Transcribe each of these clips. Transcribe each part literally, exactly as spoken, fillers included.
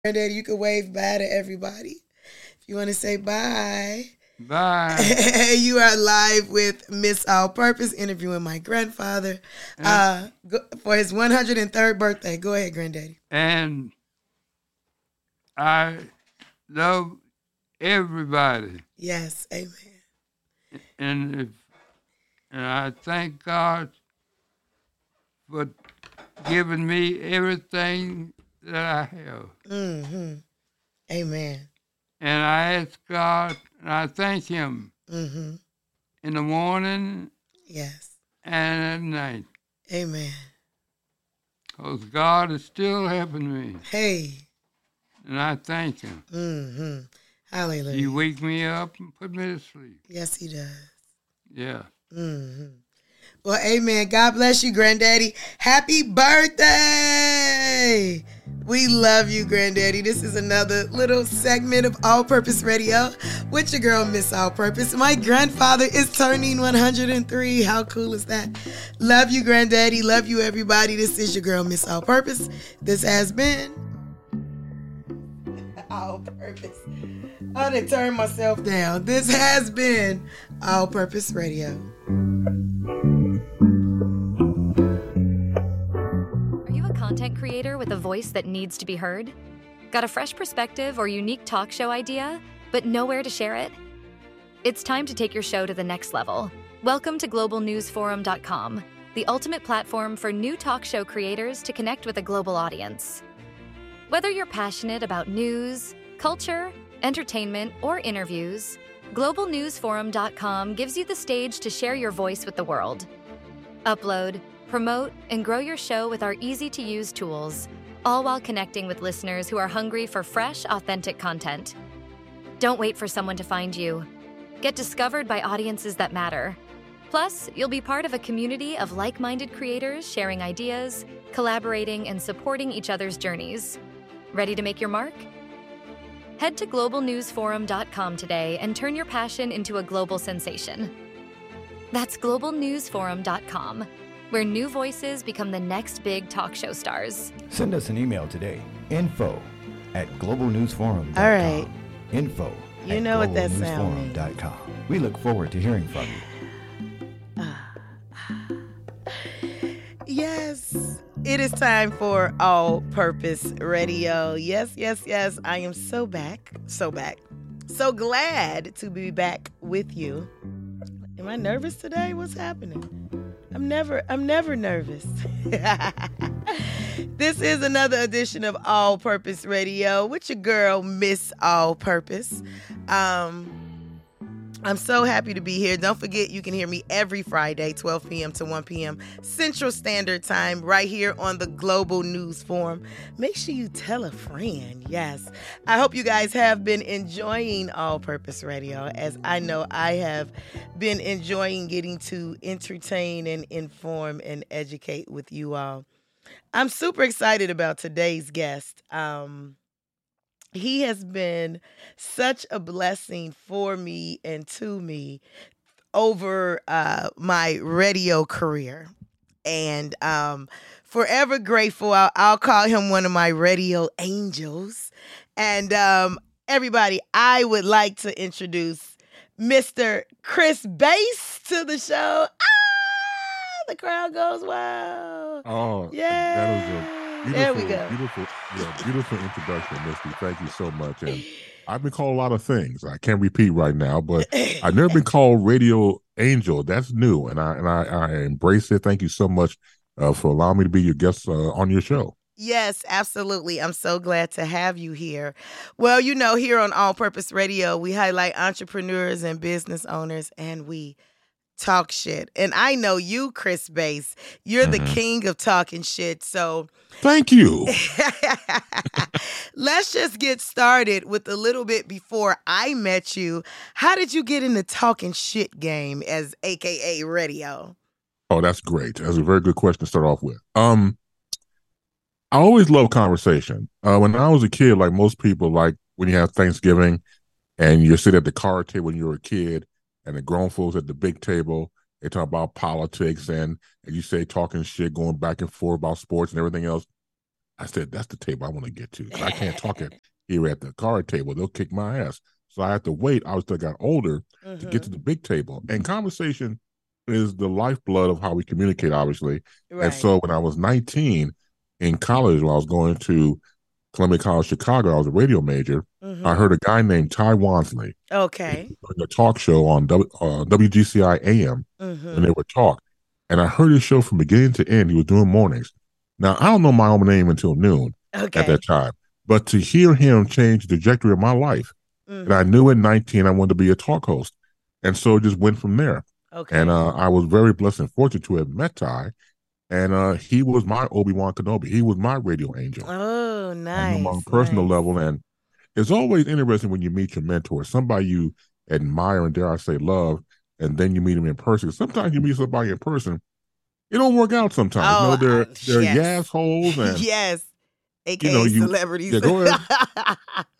Granddaddy, you can wave bye to everybody. If you want to say bye. Bye. You are live with Miss All Purpose interviewing my grandfather uh, for his one hundred third birthday. Go ahead, Granddaddy. And I love everybody. Yes, amen. And if, and I thank God for giving me everything that I have. Mm-hmm. Amen. And I ask God, and I thank Him Mm-hmm. in the morning Yes. and at night. Amen. Because God is still helping me. Hey. And I thank Him. Mm-hmm. Hallelujah. He wake me up and put me to sleep. Yes, he does. Yeah. Mm-hmm. Well, amen. God bless you, Granddaddy. Happy birthday. We love you, Granddaddy. This is another little segment of All Purpose Radio with your girl, Miss All Purpose. My grandfather is turning one hundred three. How cool is that? Love you, Granddaddy. Love you, everybody. This is your girl, Miss All Purpose. This has been All Purpose. I done turned myself down. This has been All Purpose Radio. Are you a content creator with a voice that needs to be heard? Got a fresh perspective or unique talk show idea, but nowhere to share it? It's time to take your show to the next level. Welcome to global news forum dot com, the ultimate platform for new talk show creators to connect with a global audience. Whether you're passionate about news, culture, entertainment, or interviews, global news forum dot com gives you the stage to share your voice with the world. Upload, promote, and grow your show with our easy-to-use tools, all while connecting with listeners who are hungry for fresh, authentic content. Don't wait for someone to find you. Get discovered by audiences that matter. Plus, you'll be part of a community of like-minded creators sharing ideas, collaborating, and supporting each other's journeys. Ready to make your mark? Head to global news forum dot com today and turn your passion into a global sensation. That's global news forum dot com, where new voices become the next big talk show stars. Send us an email today. Info at global news forum dot com. All right. Info You at know what that global news sound forum dot com. We look forward to hearing from you. Yes, it is time for All Purpose Radio. Yes, yes, yes. I am so back, so back, so glad to be back with you. Am I nervous today? What's happening? I'm never, I'm never nervous. This is another edition of All Purpose Radio with your girl, Miss All Purpose. Um, I'm so happy to be here. Don't forget, you can hear me every Friday, twelve p.m. to one p.m. Central Standard Time, right here on the Global News Forum. Make sure you tell a friend. Yes. I hope you guys have been enjoying All Purpose Radio, as I know I have been enjoying getting to entertain and inform and educate with you all. I'm super excited about today's guest. Um... He has been such a blessing for me and to me over uh, my radio career. And um, forever grateful. I'll, I'll call him one of my radio angels. And um, everybody, I would like to introduce Mister Chris Bass to the show. Ah, the crowd goes wild. Oh, yeah. That was a beautiful, there we go. Beautiful, yeah, beautiful introduction, Misty. Thank you so much. And I've been called a lot of things. I can't repeat right now, but I've never been called Radio Angel. That's new, and I and I, I embrace it. Thank you so much uh, for allowing me to be your guest uh, on your show. Yes, absolutely. I'm so glad to have you here. Well, you know, here on All Purpose Radio, we highlight entrepreneurs and business owners, and we talk shit. And I know you, Chris Bass, you're mm-hmm. the king of talking shit. So thank you. Let's just get started with a little bit before I met you. How did you get in the talking shit game as A K A radio? Oh, that's great. That's a very good question to start off with. Um, I always love conversation. Uh, when I was a kid, like most people, like when you have Thanksgiving and you sit at the card table when you were a kid, and the grown folks at the big table, they talk about politics and, and you say talking shit, going back and forth about sports and everything else. I said, that's the table I want to get to. 'Cause I can't talk it here at the card table. They'll kick my ass. So I had to wait. I was still got older Mm-hmm. to get to the big table. And conversation is the lifeblood of how we communicate, obviously. Right. And so when I was nineteen in college, when I was going to Columbia College Chicago, I was a radio major. Mm-hmm. I heard a guy named Ty Wansley Okay. doing a talk show on w, uh, W G C I A M Mm-hmm. when they would talk. And I heard his show from beginning to end. He was doing mornings. Now, I don't know my own name until noon Okay. at that time. But to hear him change the trajectory of my life, Mm-hmm. and I knew at nineteen I wanted to be a talk host. And so it just went from there. Okay. And uh, I was very blessed and fortunate to have met Ty. And uh, he was my Obi-Wan Kenobi. He was my radio angel. Oh, nice. On a personal nice. level. And it's always interesting when you meet your mentor, somebody you admire and, dare I say, love, and then you meet him in person. Sometimes you meet somebody in person, it don't work out sometimes. Oh, you know, they're, uh, they're yes. assholes. And, yes. A K A you know, you- celebrities. yeah, go ahead.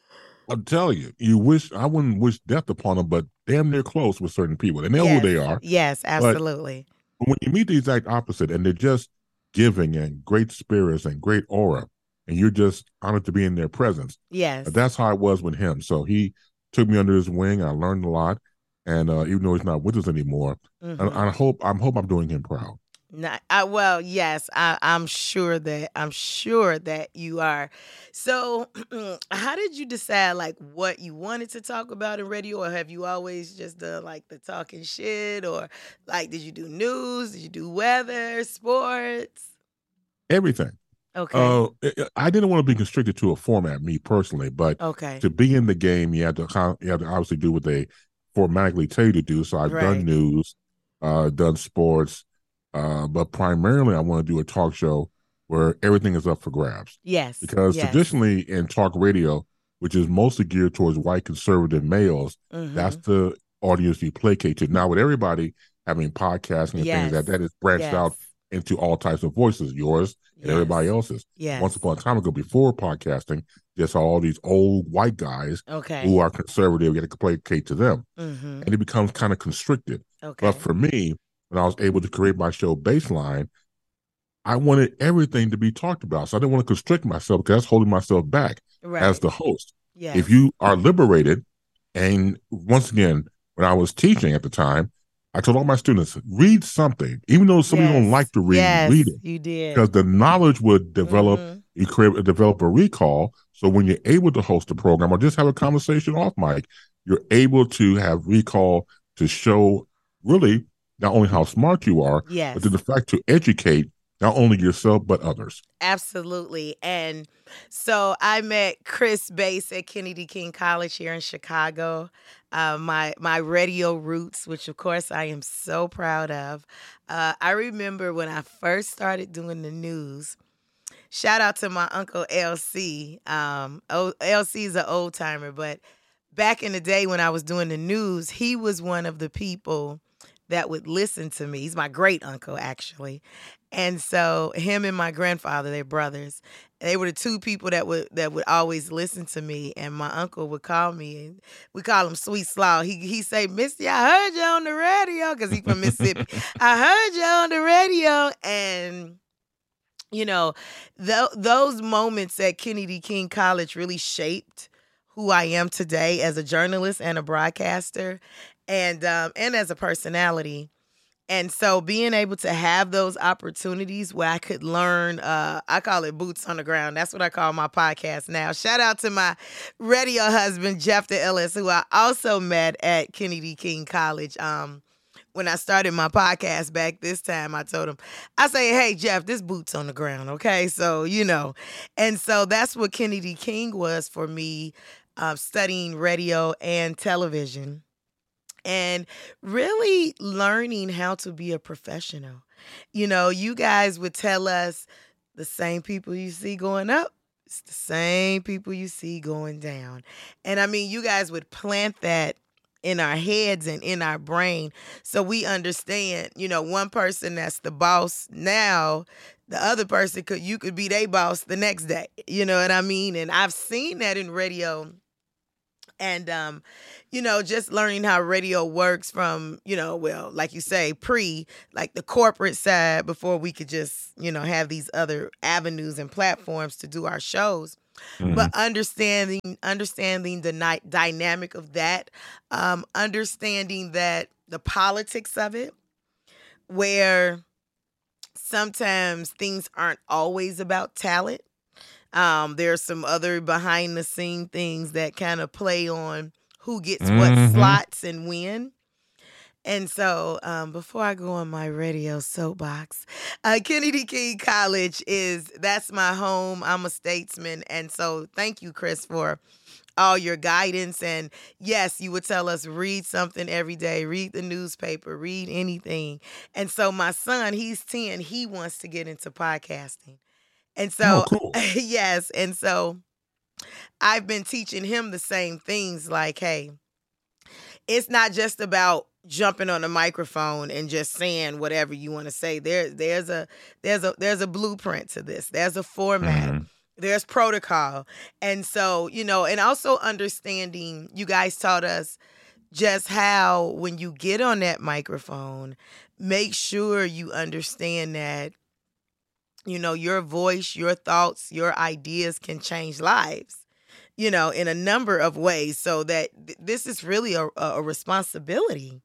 I'm telling you, you wish, I wouldn't wish death upon them, but damn near close with certain people. They know yes. who they are. Yes, absolutely. But when you meet the exact opposite and they're just giving and great spirits and great aura, and you're just honored to be in their presence. Yes. That's how it was with him. So he took me under his wing. I learned a lot. And uh, even though he's not with us anymore, Mhm. and I hope I'm hope I'm doing him proud. Not, I, well, yes, I, I'm sure that I'm sure that you are. So, how did you decide like what you wanted to talk about in radio, or have you always just done like the talking shit, or like did you do news? Did you do weather, sports? Everything. Okay. Uh, I- I didn't want to be constricted to a format, me personally, but okay. to be in the game, you had to con- you had to obviously do what they formatically tell you to do. So I've Right. done news, uh, done sports, uh, but primarily I want to do a talk show where everything is up for grabs. Yes. Because yes. traditionally in talk radio, which is mostly geared towards white conservative males, Mhm. that's the audience you placate to. Now with everybody having podcasting and Yes. things like that, that is branched yes. out into all types of voices, yours and Yes. everybody else's. Yes. Once upon a time ago, before podcasting, just saw all these old white guys Okay. who are conservative, you got to placate to them. Mhm. And it becomes kind of constricted. Okay. But for me, when I was able to create my show Baseline, I wanted everything to be talked about. So I didn't want to constrict myself because that's holding myself back right. as the host. yes. If you are liberated, and once again, when I was teaching at the time, I told all my students, read something. Even though some people yes. don't like to read, yes. read it. You did. Because the knowledge would develop, Mhm. you create, develop a recall. So when you're able to host a program or just have a conversation off mic, you're able to have recall to show really not only how smart you are, Yes. but to the fact to educate not only yourself, but others. Absolutely. And so I met Chris Bass at Kennedy King College here in Chicago. Uh, my my radio roots, which of course I am so proud of. Uh, I remember when I first started doing the news. Shout out to my uncle L C. Um, o- L C is an old timer, but back in the day when I was doing the news, he was one of the people that would listen to me. He's my great uncle, actually. And so him and my grandfather, they're brothers. They were the two people that would that would always listen to me. And my uncle would call me, and we call him Sweet Slaw. He he say, Misty, I heard you on the radio, because he's from Mississippi. I heard you on the radio. And you know, th- those moments at Kennedy King College really shaped who I am today as a journalist and a broadcaster, and um, and as a personality. And so being able to have those opportunities where I could learn, uh, I call it boots on the ground. That's what I call my podcast now. Shout out to my radio husband, Jeff the Ellis, who I also met at Kennedy King College. Um, when I started my podcast back this time, I told him, I say, hey, Jeff, this boots on the ground, okay? So, you know, and so that's what Kennedy King was for me, uh, studying radio and television. And really learning how to be a professional. You know, you guys would tell us the same people you see going up, it's the same people you see going down. And I mean, you guys would plant that in our heads and in our brain so we understand, you know, one person that's the boss now, the other person could, you could be their boss the next day. You know what I mean? And I've seen that in radio And, um, you know, just learning how radio works from, you know, well, like you say, pre, like the corporate side before we could just, you know, have these other avenues and platforms to do our shows. Mm-hmm. But understanding, understanding the ni- dynamic of that, um, understanding that the politics of it, where sometimes things aren't always about talent. Um, there's some other behind the scene things that kind of play on who gets mm-hmm. what slots and when. And so um, before I go on my radio soapbox, uh, Kennedy King College is, that's my home. I'm a statesman. And so thank you, Chris, for all your guidance. And yes, you would tell us, read something every day, read the newspaper, read anything. And so my son, he's ten, he wants to get into podcasting. And so, oh, cool. yes. And so I've been teaching him the same things like, hey, it's not just about jumping on a microphone and just saying whatever you want to say. There, there's a, there's a, there's a blueprint to this. There's a format. Mm-hmm. There's protocol. And so, you know, and also understanding, you guys taught us just how when you get on that microphone, make sure you understand that, you know, your voice, your thoughts, your ideas can change lives, you know, in a number of ways. So that th- this is really a, a responsibility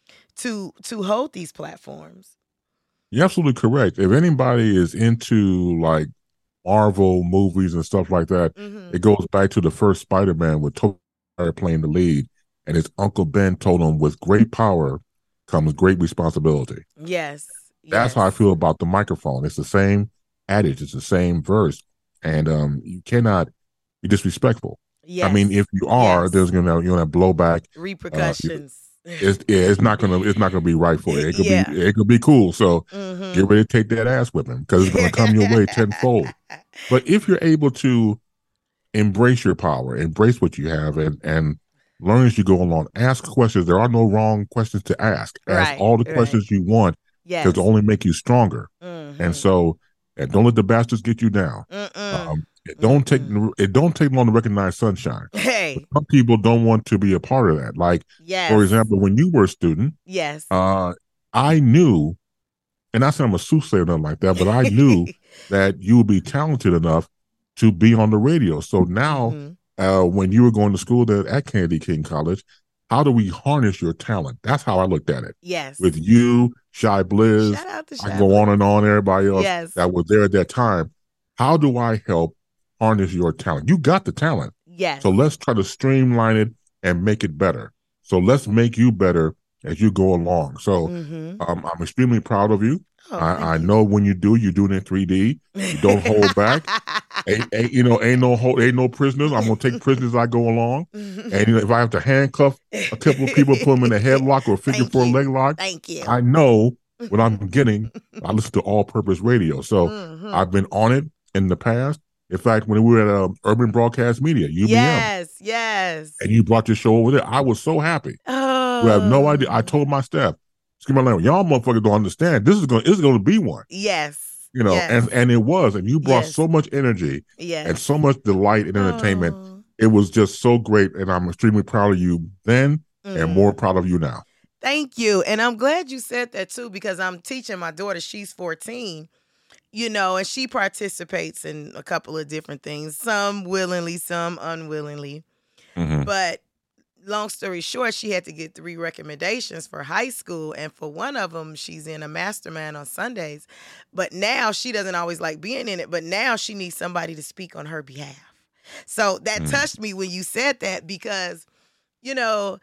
to to hold these platforms. You're absolutely correct. If anybody is into like Marvel movies and stuff like that, mm-hmm. it goes back to the first Spider-Man with Tobey Maguire playing the lead, and his Uncle Ben told him, with great power comes great responsibility. Yes. That's yes. how I feel about the microphone. It's the same adage. It's the same verse. And um, you cannot be disrespectful. Yes. I mean, if you are, yes. there's going to you're gonna blowback. Repercussions. Uh, it's yeah, it's not gonna it's not gonna be right for you. It could yeah. be it could be cool. So mm-hmm. get ready to take that ass whipping because it's gonna come your way tenfold. But if you're able to embrace your power, embrace what you have, and and learn as you go along, ask questions. There are no wrong questions to ask. Ask right, all the right. questions you want. Yes. Because it'll only make you stronger. Mm-hmm. And so and don't let the bastards get you down. Um, it don't Mm-mm. take it don't take long to recognize sunshine. Hey. But some people don't want to be a part of that. Like, yes. for example, when you were a student, yes, uh, I knew, and I said I'm a soothsayer or nothing like that, but I knew that you would be talented enough to be on the radio. So now, mm-hmm. uh, when you were going to school there at Kennedy King College, how do we harness your talent? That's how I looked at it. Yes. With you, Shy Blizz, Shout out to Shy I can go on and on, everybody else yes. that was there at that time. How do I help harness your talent? You got the talent. Yes. So let's try to streamline it and make it better. So let's make you better as you go along. So mm-hmm. um, I'm extremely proud of you. Oh, I, I know when you do, you do it in three D. You don't hold back. ain't, ain't, you know, ain't no hold, ain't no prisoners. I'm gonna take prisoners as I go along. And you know, if I have to handcuff a couple of people, put them in a headlock or a figure four leg lock, thank you. I know what I'm getting. I listen to All Purpose Radio, so mm-hmm. I've been on it in the past. In fact, when we were at uh, Urban Broadcast Media, U B M, yes, yes, and you brought your show over there, I was so happy. Oh, you have no idea. I told my staff, excuse my language, y'all motherfuckers don't understand. This is going. This is going to be one. Yes. You know, yes. and, and it was, and you brought yes. so much energy yes. and so much delight and entertainment. Oh. It was just so great, and I'm extremely proud of you then mm. and more proud of you now. Thank you. And I'm glad you said that, too, because I'm teaching my daughter, she's fourteen, you know, and she participates in a couple of different things, some willingly, some unwillingly. Mm-hmm. But long story short, she had to get three recommendations for high school. And for one of them, she's in a mastermind on Sundays. But now she doesn't always like being in it. But now she needs somebody to speak on her behalf. So that mm. touched me when you said that because, you know,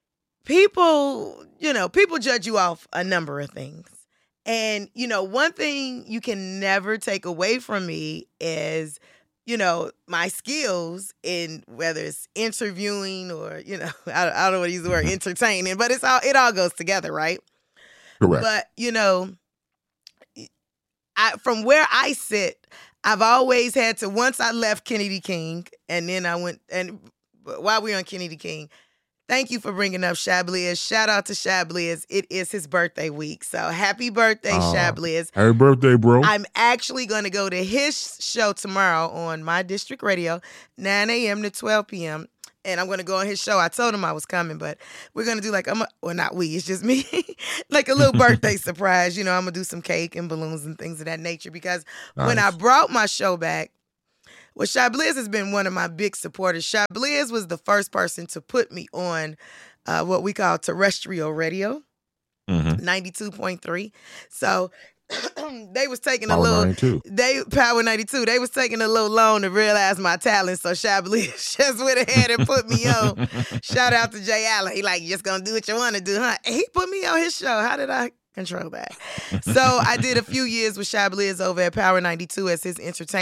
people, you know, people judge you off a number of things. And, you know, one thing you can never take away from me is, you know, my skills in whether it's interviewing or, you know, I, I don't want to use the word entertaining, but it's all, it all goes together, right? Correct. But, you know, I, from where I sit, I've always had to, once I left Kennedy King and then I went, and while we were on Kennedy King, thank you for bringing up Shy Blizz. Shout out to Shy Blizz. It is his birthday week. So happy birthday, uh, Shy Blizz. Happy birthday, bro. I'm actually going to go to his show tomorrow on My District Radio, nine a.m. to twelve p.m. and I'm going to go on his show. I told him I was coming, but we're going to do like, I'm a, well, not we, it's just me, like a little birthday surprise. You know, I'm going to do some cake and balloons and things of that nature because nice. When I brought my show back, well, Shy Bliz has been one of my big supporters. Shy Bliz was the first person to put me on uh, what we call terrestrial radio, mm-hmm. ninety-two point three. So they was taking Power a little, ninety-two. They Power ninety-two. They was taking a little long to realize my talent. So Shy Bliz just went ahead and put me on. Shout out to Jay Allen. He like, you just gonna do what you want to do, huh? And he put me on his show. How did I control that? So I did a few years with Shy Bliz over at Power ninety-two as his entertainment.